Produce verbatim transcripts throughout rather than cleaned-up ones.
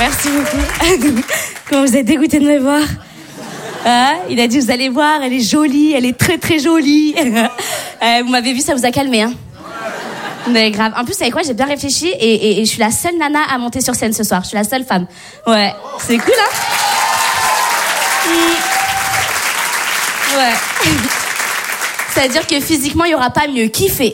Merci beaucoup. Comment vous êtes dégoûtés de me voir? Hein? Il a dit, vous allez voir, elle est jolie, elle est très très jolie. euh, vous m'avez vu, ça vous a calmé, hein? Mais grave. En plus, vous savez quoi, j'ai bien réfléchi et, et, et je suis la seule nana à monter sur scène ce soir. Je suis la seule femme. Ouais, c'est cool, hein? mmh. Ouais. C'est-à-dire que physiquement, il n'y aura pas mieux. Kiffez.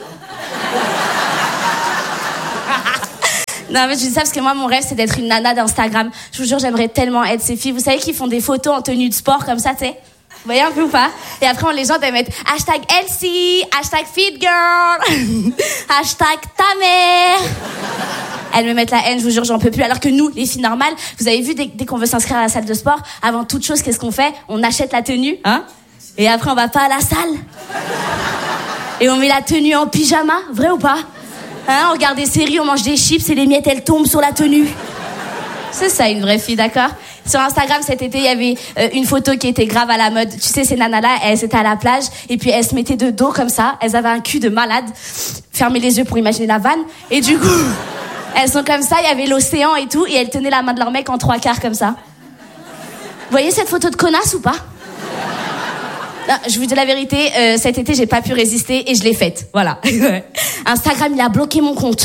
Non, mais je dis ça parce que moi, mon rêve, c'est d'être une nana d'Instagram. Je vous jure, j'aimerais tellement être ces filles. Vous savez, qui font des photos en tenue de sport comme ça, tu sais? Vous voyez un peu ou pas? Et après, on, les gens doivent mettre hashtag Elsie, hashtag fit girl, hashtag ta mère. Elles me mettent la haine, je vous jure, j'en peux plus. Alors que nous, les filles normales, vous avez vu, dès, dès qu'on veut s'inscrire à la salle de sport, avant toute chose, qu'est-ce qu'on fait? On achète la tenue, hein? Et après, on va pas à la salle. Et on met la tenue en pyjama, vrai ou pas? Hein, on regarde des séries, on mange des chips et les miettes, elles tombent sur la tenue. C'est ça, une vraie fille, d'accord? Sur Instagram, cet été, il y avait euh, une photo qui était grave à la mode. Tu sais, ces nanas-là, elles étaient à la plage et puis elles se mettaient de dos comme ça. Elles avaient un cul de malade. Fermez les yeux pour imaginer la vanne. Et du coup, elles sont comme ça, il y avait l'océan et tout, et elles tenaient la main de leur mec en trois quarts comme ça. Vous voyez cette photo de connasse ou pas? Non, je vous dis la vérité, euh, cet été, j'ai pas pu résister et je l'ai faite. Voilà. Instagram, il a bloqué mon compte.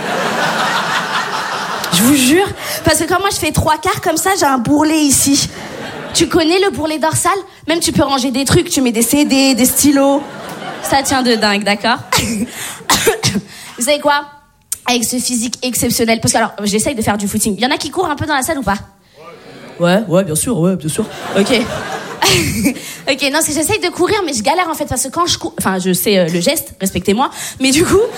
Je vous jure. Parce que quand moi, je fais trois quarts comme ça, j'ai un bourrelet ici. Tu connais le bourrelet dorsal? Même tu peux ranger des trucs, tu mets des C D, des stylos. Ça tient de dingue, d'accord? Vous savez quoi? Avec ce physique exceptionnel. Parce que alors, j'essaye de faire du footing. Il y en a qui courent un peu dans la salle ou pas? Ouais, ouais, bien sûr, ouais, bien sûr. Ok. Ok, non, c'est que j'essaye de courir, mais je galère en fait, parce que quand je cours... Enfin, je sais euh, le geste, respectez-moi, mais du coup...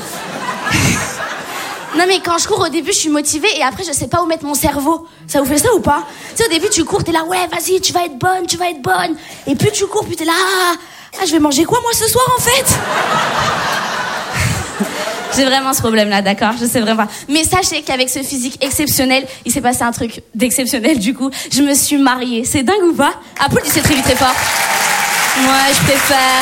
Non, mais quand je cours, au début, je suis motivée, et après, je sais pas où mettre mon cerveau. Ça vous fait ça ou pas? Tu sais, au début, tu cours, t'es là, ouais, vas-y, tu vas être bonne, tu vas être bonne. Et plus tu cours, plus t'es là, ah, ah, je vais manger quoi, moi, ce soir, en fait? J'ai vraiment ce problème-là, d'accord? Je sais vraiment pas. Mais sachez qu'avec ce physique exceptionnel, il s'est passé un truc d'exceptionnel, du coup. Je me suis mariée. C'est dingue ou pas? Applaudissez très vite, très fort. Moi, je préfère...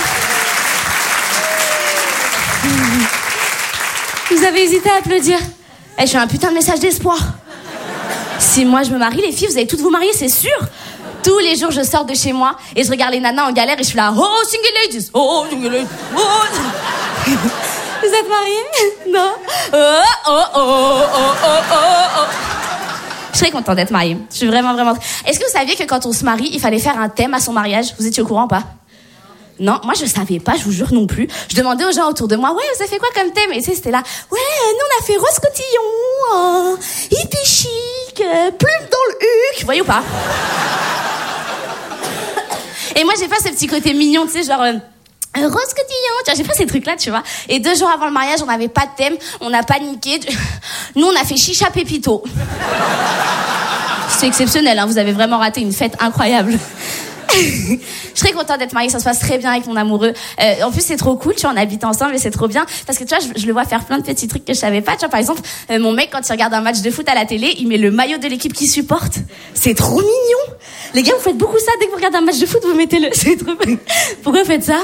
Vous avez hésité à applaudir? Eh, je suis un putain de message d'espoir. Si moi, je me marie, les filles, vous allez toutes vous marier, c'est sûr. Tous les jours, je sors de chez moi et je regarde les nanas en galère et je suis là, oh, single ladies, oh, single ladies, oh. Vous êtes mariés? Non. Oh, oh, oh, oh, oh, oh, oh. Je serais contente d'être mariée. Je suis vraiment, vraiment... Est-ce que vous saviez que quand on se marie, il fallait faire un thème à son mariage? Vous étiez au courant ou pas? Non, moi je savais pas, je vous jure non plus. Je demandais aux gens autour de moi, ouais, vous avez fait quoi comme thème? Et tu sais, c'était là, ouais, nous on a fait rose cotillon, euh, hippie chic, euh, plume dans le huc, vous voyez ou pas? Et moi j'ai pas ce petit côté mignon, tu sais, genre... Euh, Rose cotillon, tu vois, j'ai pas ces trucs-là, tu vois. Et deux jours avant le mariage, on n'avait pas de thème, on a paniqué. Nous, on a fait chicha pépito. C'est exceptionnel, hein, vous avez vraiment raté une fête incroyable. Je serais contente d'être mariée, ça se passe très bien avec mon amoureux. Euh, en plus, c'est trop cool, tu vois, on habite ensemble et c'est trop bien. Parce que tu vois, je, je le vois faire plein de petits trucs que je savais pas. Tu vois, par exemple, euh, mon mec, quand il regarde un match de foot à la télé, il met le maillot de l'équipe qu'il supporte. C'est trop mignon. Les gars, vous faites beaucoup ça, dès que vous regardez un match de foot, vous mettez le... C'est trop... Pourquoi vous faites ça?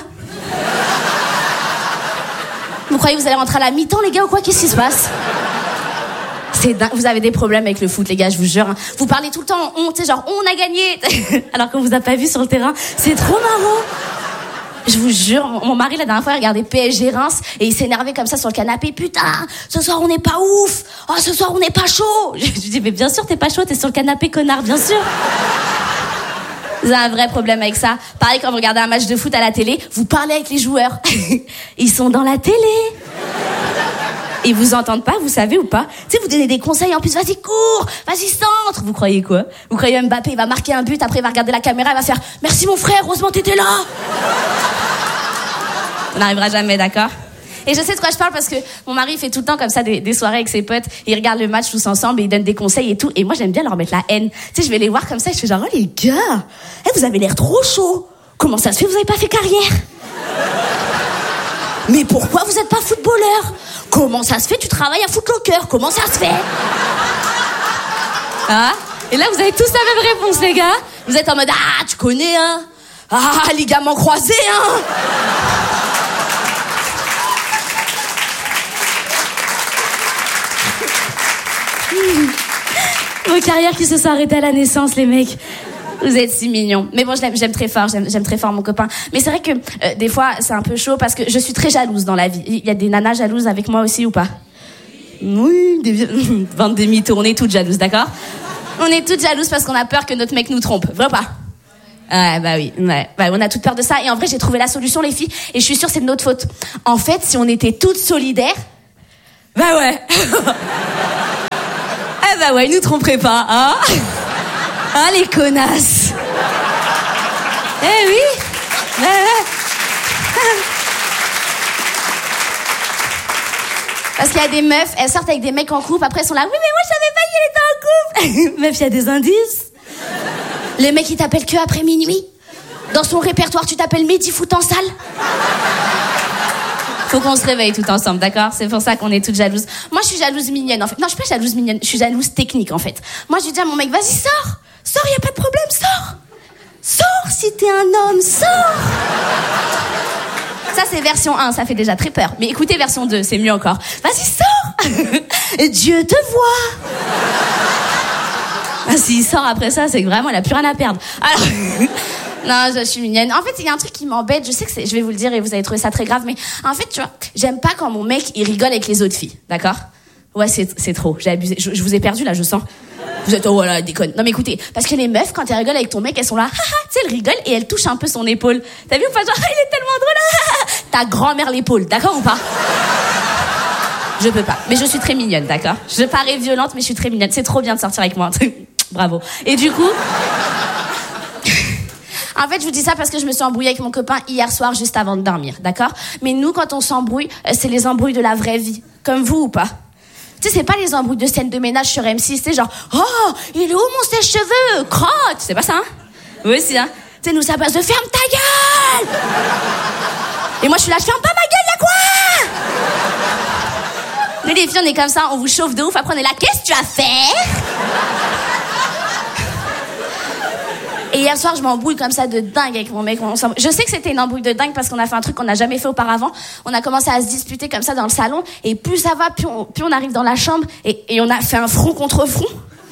Vous croyez que vous allez rentrer à la mi-temps, les gars, ou quoi? Qu'est-ce qui se passe? C'est dingue. Vous avez des problèmes avec le foot, les gars, je vous jure. Hein. Vous parlez tout le temps en on, tu sais, genre, on a gagné. Alors qu'on vous a pas vu sur le terrain. C'est trop marrant. Je vous jure, mon mari, la dernière fois, il regardait P S G Reims et il s'énervait comme ça sur le canapé. Putain, ce soir, on n'est pas ouf. Oh, ce soir, on n'est pas chaud. Je lui dis, mais bien sûr, t'es pas chaud, t'es sur le canapé, connard, bien sûr. Vous avez un vrai problème avec ça. Pareil, quand vous regardez un match de foot à la télé, vous parlez avec les joueurs. Ils sont dans la télé. Ils vous entendent pas, vous savez ou pas? Tu sais, vous donnez des conseils, en plus, vas-y, cours, vas-y, centre. Vous croyez quoi? Vous croyez Mbappé, il va marquer un but, après il va regarder la caméra, il va faire « Merci mon frère, heureusement t'étais là !» On n'arrivera jamais, d'accord? Et je sais de quoi je parle parce que mon mari fait tout le temps comme ça des, des soirées avec ses potes. Ils regardent le match tous ensemble et ils donnent des conseils et tout. Et moi, j'aime bien leur mettre la haine. Tu sais, je vais les voir comme ça et je fais genre « Oh les gars, hey, vous avez l'air trop chaud. Comment ça se fait, vous avez pas fait carrière ?» Mais pourquoi vous êtes pas footballeur? Comment ça se fait, tu travailles à Footlocker? Comment ça se fait? Ah, et là, vous avez tous la même réponse, les gars. Vous êtes en mode, ah, tu connais, hein? Ah, ligament croisé, hein? Vos carrières qui se sont arrêtées à la naissance, les mecs. Vous êtes si mignons. Mais bon, je l'aime, j'aime très fort, j'aime, j'aime très fort mon copain. Mais c'est vrai que euh, des fois, c'est un peu chaud parce que je suis très jalouse dans la vie. Il y a des nanas jalouses avec moi aussi ou pas? Oui, des vingt demi-tours, on est toutes jalouses, d'accord? On est toutes jalouses parce qu'on a peur que notre mec nous trompe. Vrai ou pas? Ouais, bah oui, ouais. Bah, on a toute peur de ça. Et en vrai, j'ai trouvé la solution, les filles. Et je suis sûre, c'est de notre faute. En fait, si on était toutes solidaires, bah ouais. Eh bah ouais, ils nous tromperaient pas, hein? Ah, les connasses. Eh oui. Ouais, ouais. Parce qu'il y a des meufs, elles sortent avec des mecs en couple, après elles sont là, oui mais moi je savais pas qu'il était en couple. Meuf, il y a des indices. Les mecs ils t'appellent que après minuit. Dans son répertoire tu t'appelles Mehdi foot en salle. Faut qu'on se réveille tout ensemble, d'accord? C'est pour ça qu'on est toutes jalouses. Moi je suis jalouse mignonne en fait. Non, je suis pas jalouse mignonne, je suis jalouse technique en fait. Moi je lui dis à mon mec, vas-y sors. Sors, y a pas de problème, sors. Sors si t'es un homme, sors. Ça, c'est version un, ça fait déjà très peur. Mais écoutez version deux, c'est mieux encore. Vas-y, sors. Dieu te voit. Ah, s'il sort après ça, c'est que vraiment, il a plus rien à perdre. Alors... Non, je suis mignonne. En fait, il y a un truc qui m'embête. Je sais que c'est... Je vais vous le dire et vous allez trouver ça très grave. Mais en fait, tu vois, j'aime pas quand mon mec, il rigole avec les autres filles. D'accord? Ouais, c'est, c'est trop. J'ai abusé. Je, je vous ai perdu, là, je sens. Vous êtes, oh voilà, déconne. Non mais écoutez, parce que les meufs, quand elles rigolent avec ton mec, elles sont là, haha, tu sais, elles rigolent et elles touchent un peu son épaule. T'as vu ou pas, genre, il est tellement drôle, ta grand-mère l'épaule, d'accord ou pas? Je peux pas, mais je suis très mignonne, d'accord? Je parais violente, mais je suis très mignonne. C'est trop bien de sortir avec moi. Bravo. Et du coup... En fait, je vous dis ça parce que je me suis embrouillée avec mon copain hier soir, juste avant de dormir, d'accord? Mais nous, quand on s'embrouille, c'est les embrouilles de la vraie vie. Comme vous ou pas? Tu sais, c'est pas les embrouilles de scène de ménage sur M six, c'est genre, oh, il est où mon sèche-cheveux? Crotte! C'est pas ça, hein? Oui, aussi, hein? Tu sais, nous, ça passe de ferme ta gueule! Et moi, je suis là, je ferme pas ma gueule, y'a quoi? Nous, les filles, on est comme ça, on vous chauffe de ouf, après, on est là, qu'est-ce que tu as fait? Et hier soir, je m'embrouille comme ça de dingue avec mon mec. On je sais que c'était une embrouille de dingue parce qu'on a fait un truc qu'on n'a jamais fait auparavant. On a commencé à se disputer comme ça dans le salon. Et plus ça va, plus on, plus on arrive dans la chambre. Et, et on a fait un front contre front.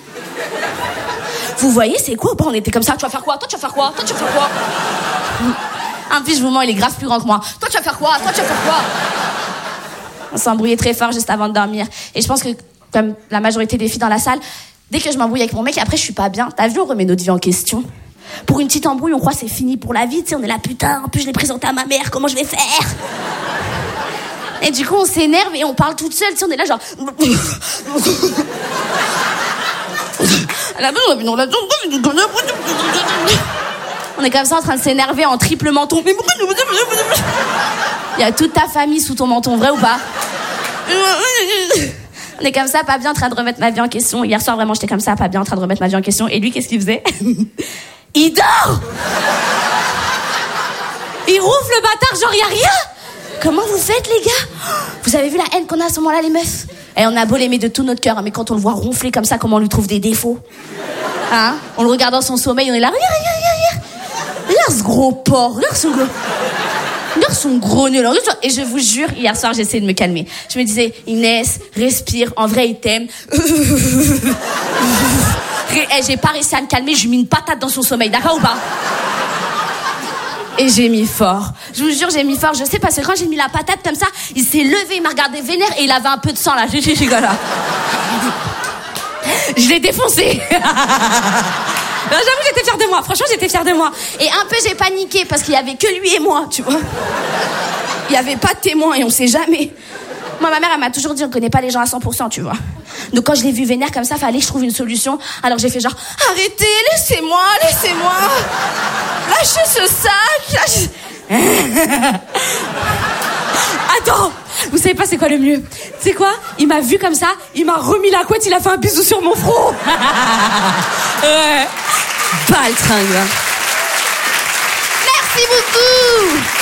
Vous voyez, c'est quoi ou pas? On était comme ça. Tu vas faire quoi? Toi, tu vas faire quoi? Toi, tu vas faire quoi? En plus, je vous mens, il est grave plus grand que moi. Toi, tu vas faire quoi? Toi, tu vas faire quoi? On s'est embrouillé très fort juste avant de dormir. Et je pense que, comme la majorité des filles dans la salle, dès que je m'embrouille avec mon mec, après, je suis pas bien. T'as vu, on remet notre vie en question. Pour une petite embrouille, on croit que c'est fini pour la vie, tu sais, on est là, putain, en plus je l'ai présenté à ma mère, comment je vais faire? Et du coup, on s'énerve et on parle toute seule, tu sais, on est là genre... On est comme ça en train de s'énerver en triple menton. Il y a toute ta famille sous ton menton, vrai ou pas? On est comme ça, pas bien en train de remettre ma vie en question. Hier soir, vraiment, j'étais comme ça, pas bien en train de remettre ma vie en question. Et lui, qu'est-ce qu'il faisait? Il dort! Il rouvre le bâtard, genre, y a rien! Comment vous faites, les gars? Vous avez vu la haine qu'on a à ce moment-là, les meufs? Et on a beau l'aimer de tout notre cœur, mais quand on le voit ronfler comme ça, comment on lui trouve des défauts? Hein? On le regarde dans son sommeil, on est là, regarde, regarde, regarde, regarde! Regarde ce gros porc, regarde son gros... Regarde son gros nez là. Et je vous jure, hier soir, j'ai essayé de me calmer. Je me disais, Inès, respire, en vrai, il t'aime. Et j'ai pas réussi à me calmer, je lui ai mis une patate dans son sommeil, d'accord ou pas? Et j'ai mis fort. Je vous jure, j'ai mis fort. Je sais parce que quand j'ai mis la patate comme ça, il s'est levé, il m'a regardé vénère et il avait un peu de sang là. J'ai dit, là. Je l'ai défoncé. Non, j'avoue, j'étais fière de moi. Franchement, j'étais fière de moi. Et un peu, j'ai paniqué parce qu'il y avait que lui et moi, tu vois. Il y avait pas de témoin et on sait jamais. Moi, ma mère, elle m'a toujours dit, on connaît pas les gens à cent pour cent, tu vois. Donc, quand je l'ai vu vénère comme ça, fallait que je trouve une solution. Alors, j'ai fait genre, arrêtez, laissez-moi, laissez-moi. Lâchez ce sac. Lâchez... Attends, vous savez pas c'est quoi le mieux? Tu sais quoi? Il m'a vu comme ça, il m'a remis la couette, il a fait un bisou sur mon front. Ouais. Baltringue. Merci beaucoup.